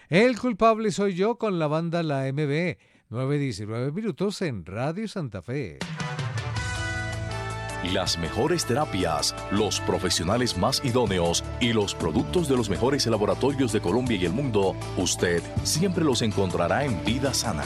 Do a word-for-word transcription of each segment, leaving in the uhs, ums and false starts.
El culpable soy yo con la banda La M B. nueve diecinueve minutos en Radio Santa Fe. Las mejores terapias, los profesionales más idóneos y los productos de los mejores laboratorios de Colombia y el mundo, usted siempre los encontrará en Vida Sana.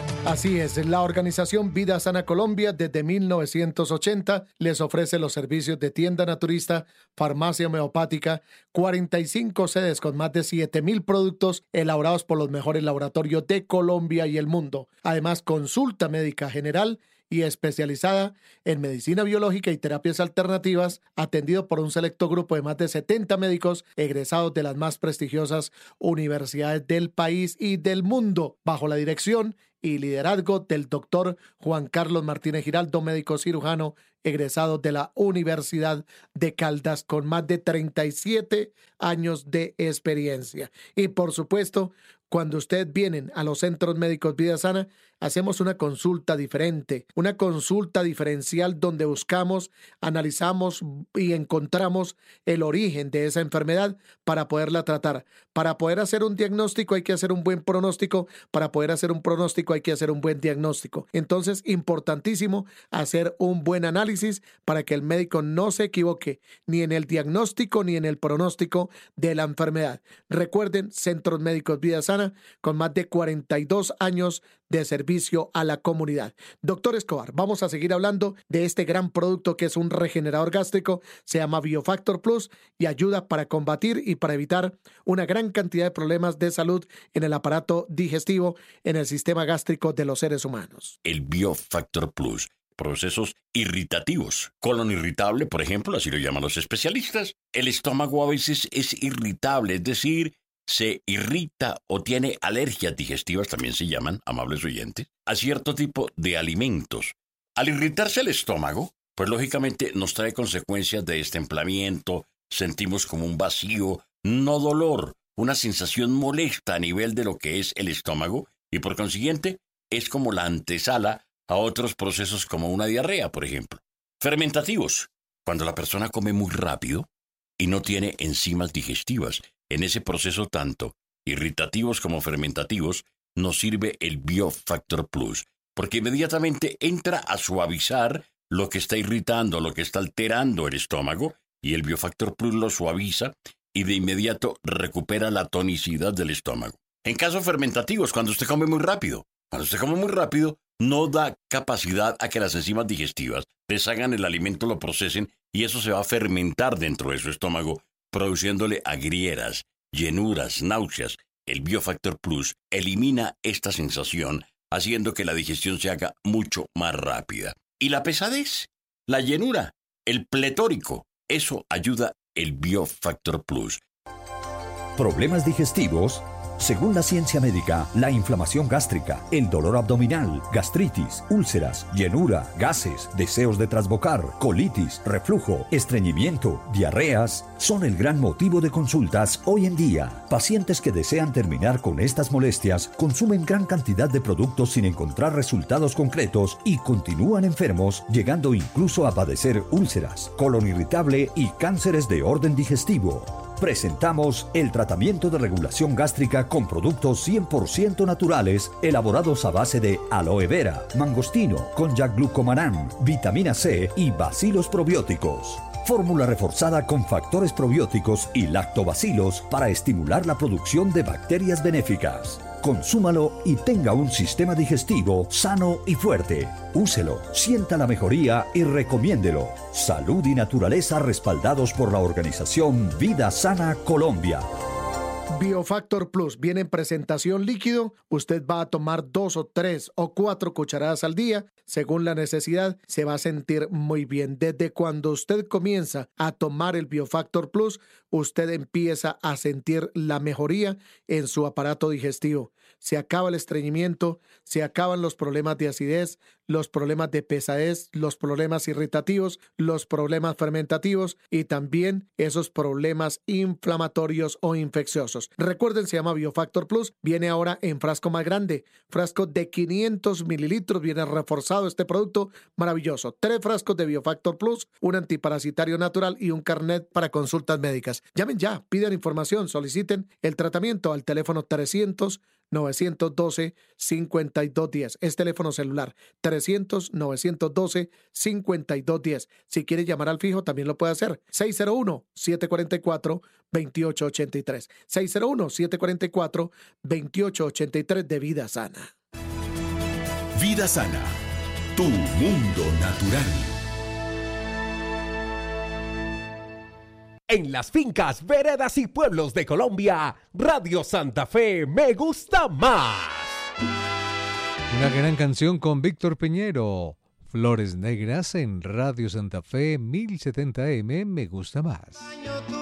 Así es, la organización Vida Sana Colombia desde mil novecientos ochenta les ofrece los servicios de tienda naturista, farmacia homeopática, cuarenta y cinco sedes con más de siete mil productos elaborados por los mejores laboratorios de Colombia y el mundo. Además, consulta médica general y especializada en medicina biológica y terapias alternativas, atendido por un selecto grupo de más de setenta médicos egresados de las más prestigiosas universidades del país y del mundo, bajo la dirección y liderazgo del doctor Juan Carlos Martínez Giraldo, médico cirujano egresado de la Universidad de Caldas con más de treinta y siete años de experiencia. Y por supuesto, cuando ustedes vienen a los centros médicos Vida Sana, hacemos una consulta diferente, una consulta diferencial donde buscamos, analizamos y encontramos el origen de esa enfermedad para poderla tratar. Para poder hacer un diagnóstico hay que hacer un buen pronóstico, para poder hacer un pronóstico hay que hacer un buen diagnóstico. Entonces, importantísimo hacer un buen análisis para que el médico no se equivoque ni en el diagnóstico ni en el pronóstico de la enfermedad. Recuerden, Centros Médicos Vida Sana, con más de cuarenta y dos años de servicio a la comunidad. Doctor Escobar, vamos a seguir hablando de este gran producto que es un regenerador gástrico, se llama Biofactor Plus y ayuda para combatir y para evitar una gran cantidad de problemas de salud en el aparato digestivo, en el sistema gástrico de los seres humanos. El Biofactor Plus, procesos irritativos. Colon irritable, por ejemplo, así lo llaman los especialistas. El estómago a veces es irritable, es decir, se irrita o tiene alergias digestivas, también se llaman, amables oyentes, a cierto tipo de alimentos. Al irritarse el estómago, pues lógicamente nos trae consecuencias de destemplamiento, sentimos como un vacío, no dolor, una sensación molesta a nivel de lo que es el estómago y por consiguiente es como la antesala a otros procesos como una diarrea, por ejemplo. Fermentativos, cuando la persona come muy rápido y no tiene enzimas digestivas. En ese proceso tanto irritativos como fermentativos nos sirve el Biofactor Plus, porque inmediatamente entra a suavizar lo que está irritando, lo que está alterando el estómago, y el Biofactor Plus lo suaviza y de inmediato recupera la tonicidad del estómago. En casos fermentativos, cuando usted come muy rápido, cuando usted come muy rápido, no da capacidad a que las enzimas digestivas deshagan el alimento, lo procesen, y eso se va a fermentar dentro de su estómago, produciéndole agrieras, llenuras, náuseas. El Biofactor Plus elimina esta sensación, haciendo que la digestión se haga mucho más rápida. Y la pesadez, la llenura, el pletórico, eso ayuda el Biofactor Plus. ¿Problemas digestivos? Según la ciencia médica, la inflamación gástrica, el dolor abdominal, gastritis, úlceras, llenura, gases, deseos de trasbocar, colitis, reflujo, estreñimiento, diarreas, son el gran motivo de consultas hoy en día. Pacientes que desean terminar con estas molestias consumen gran cantidad de productos sin encontrar resultados concretos y continúan enfermos, llegando incluso a padecer úlceras, colon irritable y cánceres de orden digestivo. Presentamos el tratamiento de regulación gástrica con productos cien por ciento naturales, elaborados a base de aloe vera, mangostino, konjac glucomanán, vitamina C y bacilos probióticos. Fórmula reforzada con factores probióticos y lactobacilos para estimular la producción de bacterias benéficas. Consúmalo y tenga un sistema digestivo sano y fuerte. Úselo, sienta la mejoría y recomiéndelo. Salud y naturaleza respaldados por la organización Vida Sana Colombia. Biofactor Plus viene en presentación líquido. Usted va a tomar dos o tres o cuatro cucharadas al día. Según la necesidad, se va a sentir muy bien. Desde cuando usted comienza a tomar el Biofactor Plus, usted empieza a sentir la mejoría en su aparato digestivo. Se acaba el estreñimiento, se acaban los problemas de acidez, los problemas de pesadez, los problemas irritativos, los problemas fermentativos y también esos problemas inflamatorios o infecciosos. Recuerden, se llama Biofactor Plus, viene ahora en frasco más grande, frasco de quinientos mililitros, viene reforzado este producto maravilloso. Tres frascos de Biofactor Plus, un antiparasitario natural y un carnet para consultas médicas. más. Llamen ya, pidan información, soliciten el tratamiento al teléfono trescientos, novecientos doce, cincuenta y dos diez. Es teléfono celular trescientos, novecientos doce, cincuenta y dos diez. Si quiere llamar al fijo, también lo puede hacer. seis cero uno, siete cuatro cuatro, dos ocho ocho tres. seis cero uno, siete cuatro cuatro, dos ocho ocho tres de Vida Sana. Vida Sana, tu mundo natural. En las fincas, veredas y pueblos de Colombia, Radio Santa Fe me gusta más. Una gran canción con Víctor Peñero. Flores Negras en Radio Santa Fe mil setenta A M me gusta más.